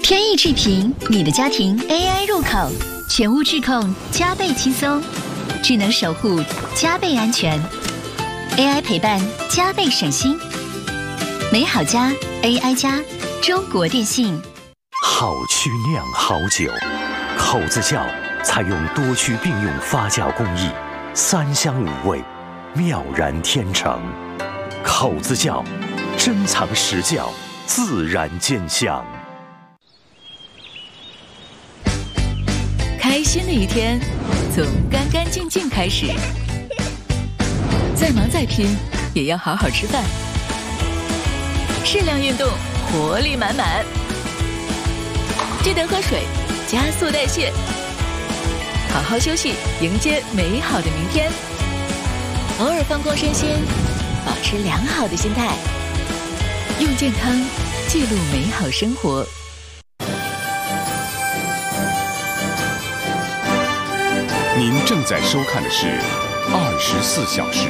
天意智屏，你的家庭 AI 入口，全屋智控加倍轻松，智能守护加倍安全 ，AI 陪伴加倍省心。美好家 AI 家，中国电信。 好曲酿好酒，口子窖采用多区并用发酵工艺，3香5味，妙然天成。口子窖，珍藏实窖，自然见香。 开心的一天，从干干净净开始。再忙再拼，也要好好吃饭。适量运动，活力满满。记得喝水，加速代谢。好好休息，迎接美好的明天。偶尔放空身心，保持良好的心态。用健康记录美好生活。 您正在收看的是24小时。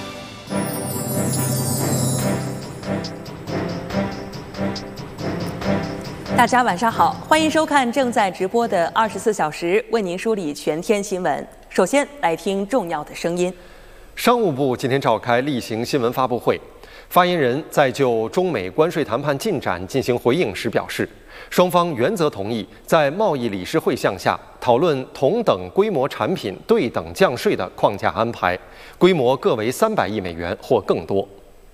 大家晚上好，欢迎收看正在直播的24小时，为您梳理全天新闻。首先来听重要的声音。 商务部今天召开例行新闻发布会，发言人在就中美关税谈判进展进行回应时表示，双方原则同意在贸易理事会项下讨论同等规模产品对等降税的框架安排，规模各为300亿美元或更多。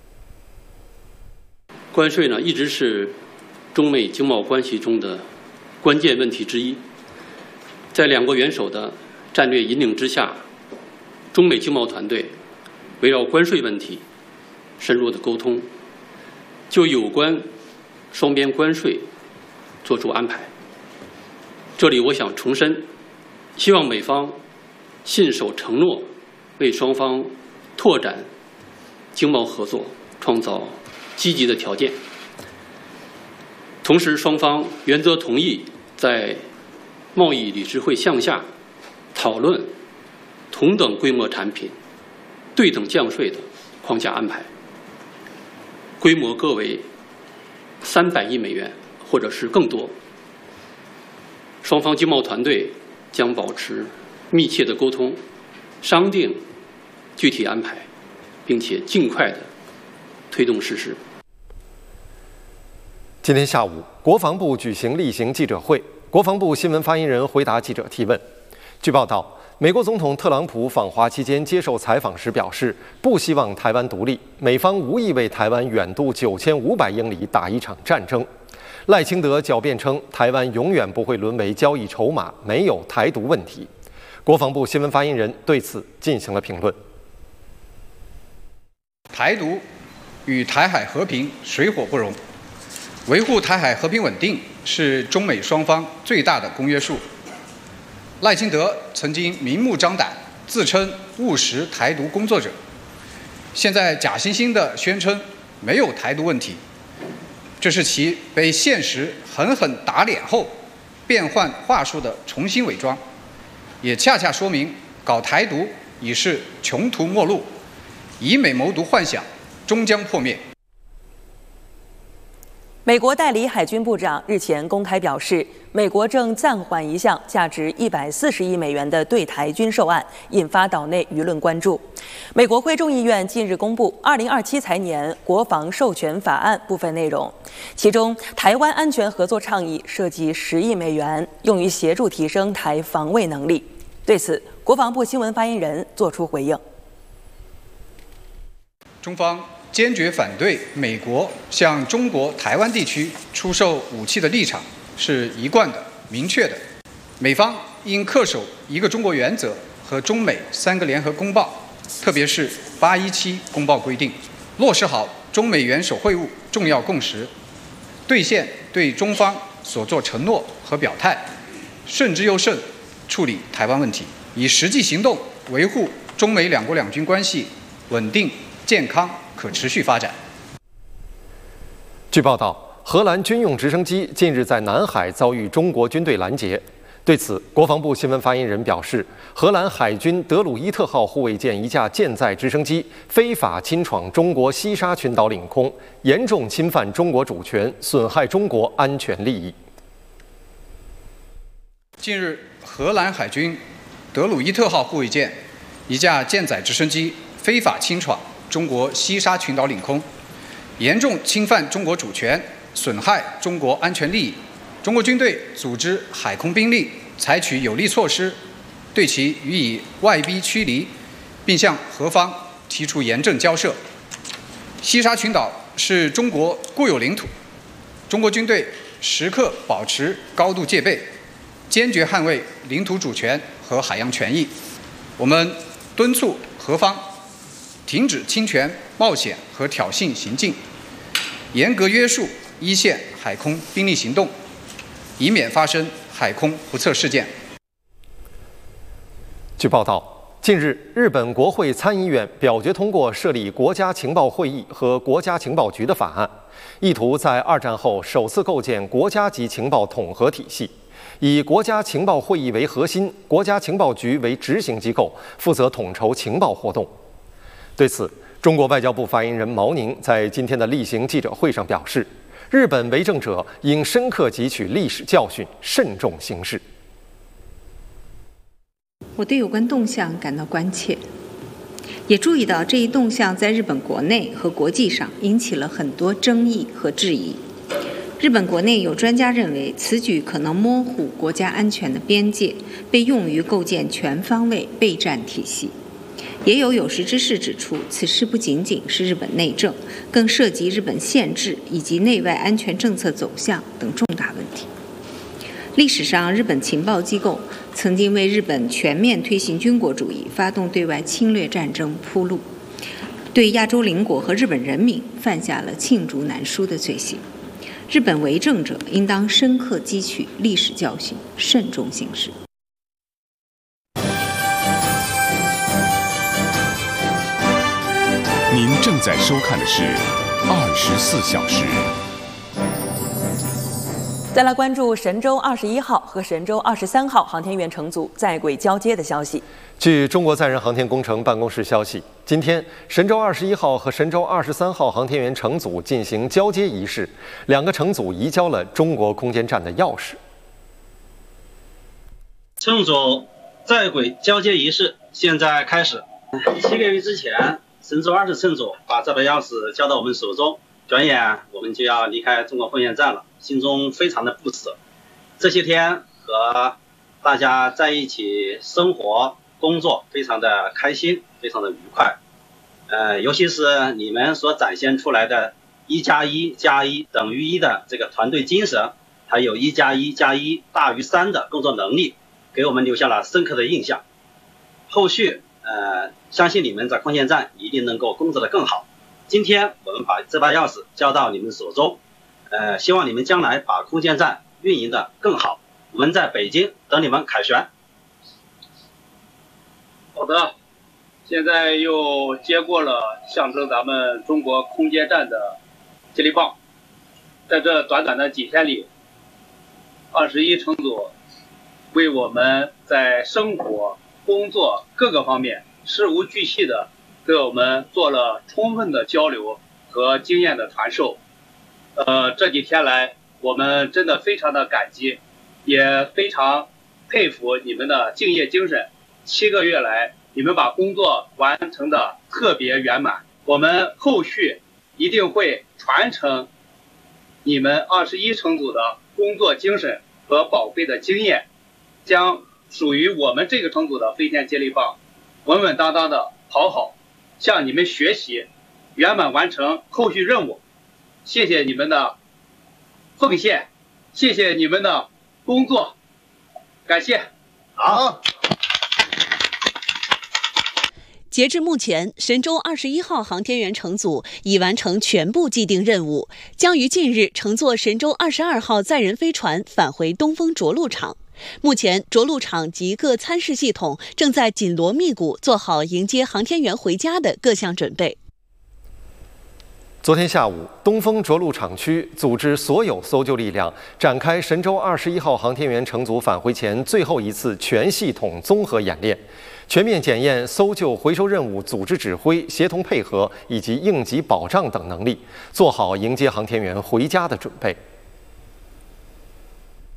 关税呢，一直是中美经贸关系中的关键问题之一。在两国元首的战略引领之下，中美经贸团队围绕关税问题深入的沟通，就有关双边关税作出安排。这里我想重申，希望美方信守承诺，为双方拓展经贸合作创造积极的条件。同时，双方原则同意在贸易理事会项下讨论同等规模产品对等降税的框架安排，规模各为300亿美元或者是更多。双方经贸团队将保持密切的沟通，商定具体安排，并且尽快的推动实施。 今天下午，国防部举行例行记者会，国防部新闻发言人回答记者提问。据报道，美国总统特朗普访华期间接受采访时表示，不希望台湾独立，美方无意为台湾远渡9500英里打一场战争。赖清德狡辩称，台湾永远不会沦为交易筹码，没有台独问题。国防部新闻发言人对此进行了评论。 台独与台海和平水火不容，维护台海和平稳定是中美双方最大的公约数。赖清德曾经明目张胆自称务实台独工作者，现在假惺惺地宣称没有台独问题，这是其被现实狠狠打脸后变换话术的重新伪装，也恰恰说明搞台独已是穷途末路，以美谋独幻想终将破灭。 美国代理海军部长日前公开表示，美国正暂缓一项价值140亿美元的对台军售案，引发岛内舆论关注。美国会众议院近日公布2027财年国防授权法案部分内容，其中台湾安全合作倡议涉及10亿美元，用于协助提升台防卫能力。对此，国防部新闻发言人作出回应。 中方坚决反对美国向中国台湾地区出售武器的立场是一贯的、明确的。美方应恪守一个中国原则和中美3个联合公报，特别是817公报规定，落实好中美元首会晤重要共识，兑现对中方所作承诺和表态，慎之又慎处理台湾问题，以实际行动维护中美两国两军关系稳定、健康、可持续发展。 据报道，荷兰军用直升机近日在南海遭遇中国军队拦截。对此，国防部新闻发言人表示，荷兰海军德鲁伊特号护卫舰一架舰载直升机非法侵闯中国西沙群岛领空，严重侵犯中国主权，损害中国安全利益。 近日，荷兰海军德鲁伊特号护卫舰一架舰载直升机非法侵闯中国西沙群岛领空，严重侵犯中国主权，损害中国安全利益。中国军队组织海空兵力采取有力措施，对其予以外逼驱离，并向荷方提出严正交涉。西沙群岛是中国固有领土，中国军队时刻保持高度戒备，坚决捍卫领土主权和海洋权益。我们敦促荷方停止侵权、冒险和挑衅行径，严格约束一线海空兵力行动，以免发生海空不测事件。 据报道，近日，日本国会参议院表决通过设立国家情报会议和国家情报局的法案，意图在二战后首次构建国家级情报统合体系，以国家情报会议为核心，国家情报局为执行机构，负责统筹情报活动。对此，中国外交部发言人毛宁在今天的例行记者会上表示，日本为政者应深刻汲取历史教训，慎重行事。 我对有关动向感到关切，也注意到这一动向在日本国内和国际上引起了很多争议和质疑。日本国内有专家认为，此举可能模糊国家安全的边界，被用于构建全方位备战体系。也有识之士指出，此事不仅仅是日本内政，更涉及日本宪制以及内外安全政策走向等重大问题。历史上，日本情报机构曾经为日本全面推行军国主义、发动对外侵略战争铺路，对亚洲邻国和日本人民犯下了罄竹难书的罪行。日本为政者应当深刻汲取历史教训，慎重行事。 您正在收看的是24小时。 再来关注神舟21号和神舟23号航天员乘组在轨交接的消息。 据中国载人航天工程办公室消息，今天神舟21号和神舟23号航天员乘组进行交接仪式，两个乘组移交了中国空间站的钥匙。 乘组在轨交接仪式现在开始。7个月之前，神舟20乘组把这把钥匙交到我们手中，转眼我们就要离开中国空间站了，心中非常的不舍。这些天和大家在一起生活工作非常的开心，非常的愉快。尤其是你们所展现出来的1+1+1等于1的这个团队精神，还有1+1+1大于3的工作能力，给我们留下了深刻的印象。后续相信你们在空间站一定能够工作得更好。今天我们把这把钥匙交到你们手中，希望你们将来把空间站运营得更好。我们在北京等你们凯旋。 好的，现在又接过了象征咱们中国空间站的接力棒。在这短短的几天里，21乘组为我们在生活、工作各个方面事无巨细的给我们做了充分的交流和经验的传授。这几天来，我们真的非常的感激，也非常佩服你们的敬业精神。7个月来，你们把工作完成的特别圆满。我们后续一定会传承你们21乘组的工作精神和宝贵的经验，将属于我们这个乘组的飞天接力棒稳稳当当的跑好，向你们学习，圆满完成后续任务。谢谢你们的奉献，谢谢你们的工作，感谢。 好。 截至目前，神舟21号航天员乘组已完成全部既定任务，将于近日乘坐神舟22号载人飞船返回东风着陆场。目前，着陆场及各参试系统正在紧锣密鼓做好迎接航天员回家的各项准备。 昨天下午，东风着陆场区组织所有搜救力量，展开神舟21号航天员乘组返回前最后一次全系统综合演练，全面检验搜救回收任务组织指挥、协同配合以及应急保障等能力，做好迎接航天员回家的准备。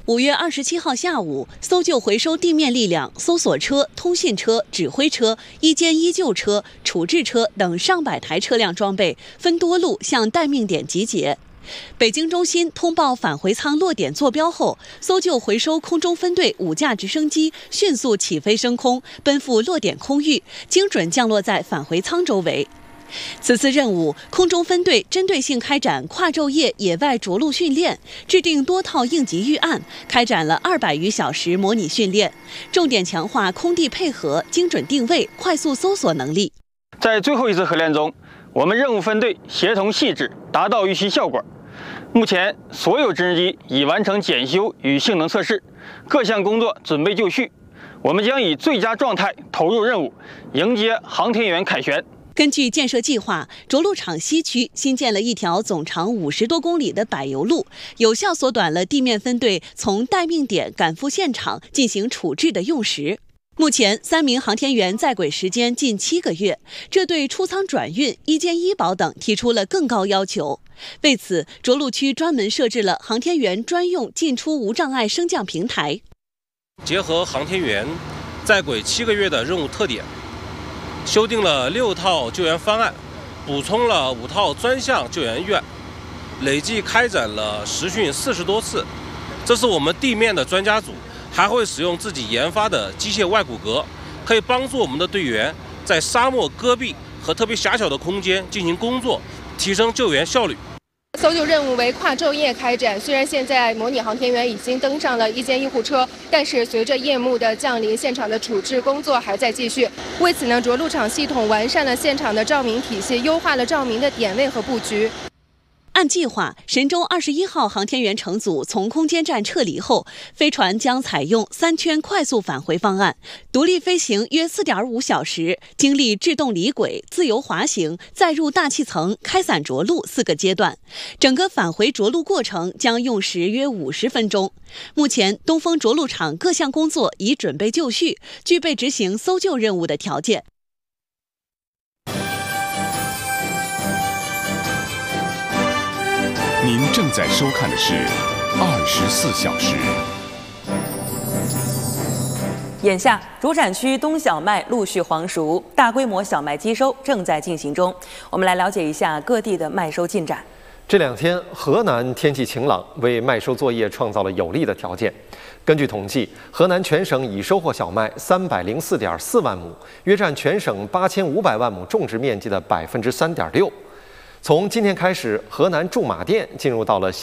5月27号下午，搜救回收地面力量、搜索车、通信车、指挥车、1+1救车、处置车等上百台车辆装备分多路向待命点集结。北京中心通报返回舱落点坐标后，搜救回收空中分队5架直升机迅速起飞升空，奔赴落点空域，精准降落在返回舱周围。此次任务，空中分队针对性开展跨昼夜野外着陆训练，制定多套应急预案，开展了200余小时模拟训练，重点强化空地配合、精准定位、快速搜索能力。 在最后一次合练中，我们任务分队协同细致，达到预期效果。目前，所有直升机已完成检修与性能测试，各项工作准备就绪。我们将以最佳状态投入任务，迎接航天员凯旋。 根据建设计划，着陆场西区新建了一条总长50多公里的柏油路，有效缩短了地面分队从待命点赶赴现场进行处置的用时。目前，3名航天员在轨时间近7个月，这对出舱转运、1间医保等提出了更高要求。为此，着陆区专门设置了航天员专用进出无障碍升降平台。 结合航天员在轨7个月的任务特点，修订了6套救援方案，补充了5套专项救援预案，累计开展了实训40多次。这是我们地面的专家组还会使用自己研发的机械外骨骼，可以帮助我们的队员在沙漠、戈壁和特别狭小的空间进行工作，提升救援效率。 搜救任务为跨昼夜开展，虽然现在模拟航天员已经登上了1间医护车，但是随着夜幕的降临，现场的处置工作还在继续。为此呢，着陆场系统完善了现场的照明体系，优化了照明的点位和布局。 按计划，神舟21号航天员乘组从空间站撤离后，飞船将采用3圈快速返回方案，独立飞行约4.5小时，经历制动离轨、自由滑行、再入大气层、开伞着陆4个阶段，整个返回着陆过程将用时约50分钟。目前，东风着陆场各项工作已准备就绪，具备执行搜救任务的条件。 您正在收看的是24小时。 眼下，主产区冬小麦陆续黄熟，大规模小麦机收正在进行中。我们来了解一下各地的麦收进展。 这2天，河南天气晴朗，为麦收作业创造了有利的条件。根据统计，河南全省已收获小麦304.4万亩，约占全省8500万亩种植面积的3.6%。从今天开始，河南驻马店进入到了